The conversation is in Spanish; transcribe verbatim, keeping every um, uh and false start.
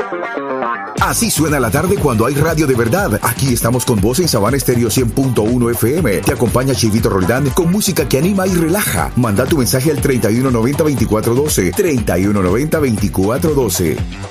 Así suena la tarde cuando hay radio de verdad. Aquí estamos con vos en Sabana Estéreo cien punto uno F M. Te acompaña Chivito Roldán con música que anima y relaja. Manda tu mensaje al treinta y uno noventa veinticuatro doce. treinta y uno noventa veinticuatro doce.